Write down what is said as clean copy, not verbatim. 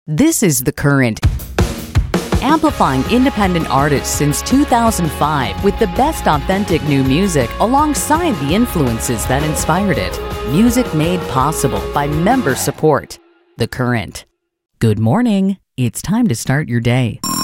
This is The Current, amplifying independent artists since 2005 with the best authentic new music alongside the influences that inspired it. Music made possible by member support. The Current. Good morning. It's time to start your day.